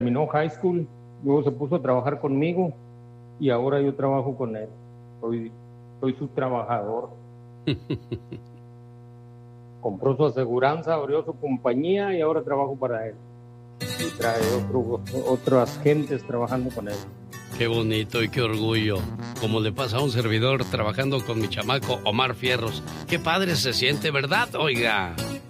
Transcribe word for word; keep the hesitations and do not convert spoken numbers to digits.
terminó high school, luego se puso a trabajar conmigo y ahora yo trabajo con él. Soy, soy su trabajador. Compró su aseguranza, abrió su compañía y ahora trabajo para él. Y trae otro, otras gentes trabajando con él. Qué bonito y qué orgullo. Como le pasa a un servidor trabajando con mi chamaco Omar Fierros. Qué padre se siente, ¿verdad? Oiga.